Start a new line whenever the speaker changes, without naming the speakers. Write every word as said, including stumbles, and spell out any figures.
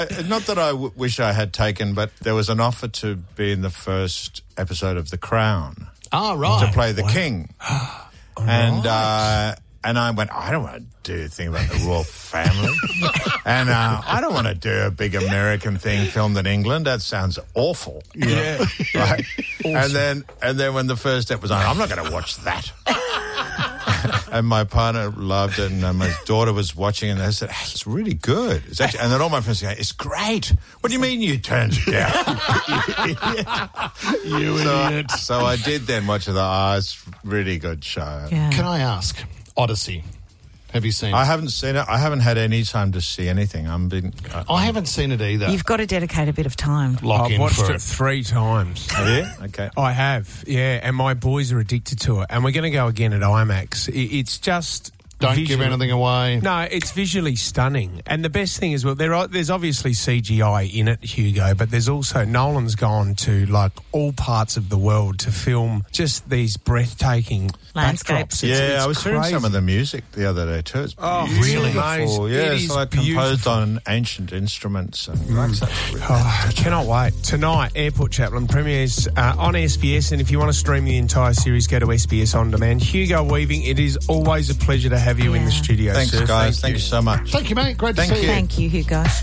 Not that I w- wish I had taken, but there was an offer to be in the first episode of The Crown.
Ah, right.
To play the
wow.
king.
and
and uh, and I went, I don't want to do a thing about the royal family. and uh, I don't want to do a big American thing filmed in England. That sounds awful.
Yeah.
Right? Awesome. And then and then when the first episode, I'm not going to watch that. And my partner loved it, and uh, my daughter was watching, and they said, hey, it's really good. It's actually, and then all my friends say, it's great. What do you mean you turned it down?
You
so,
idiot.
so I did then watch it. Oh, it's a really good show.
Yeah.
Can I ask, Odyssey, have you seen it?
I haven't seen it. I haven't had any time to see anything. I'm been. Uh,
I haven't seen it either.
You've got to dedicate a bit of time.
Lock
I've
in
watched
for
it three times.
Have you? Okay.
I have, yeah, and my boys are addicted to it, and we're going to go again at IMAX. I- It's just
Don't give
visually-
anything away.
No, it's visually stunning, and the best thing is, well, there are, there's obviously C G I in it, Hugo, but there's also Nolan's gone to like all parts of the world to film just these breathtaking
Landscapes.
backdrops. It's-
Yeah,
it's
I was hearing
crazy.
some of the music the other day too. It's
Oh,
beautiful.
really?
Yeah,
It
it's
is
like composed
beautiful.
on ancient instruments. And
Mm.
Oh, I cannot wait. Tonight, Airport Chaplain premieres uh, on S B S, and if you want to stream the entire series, go to S B S On Demand. Hugo Weaving, it is always a pleasure to have you in the
Yeah.
studio,
Thanks,
sir.
guys.
Thank
Thank
you
you so much.
Thank you, mate. Great
Thank
to see
you.
you.
Thank you, Hugo.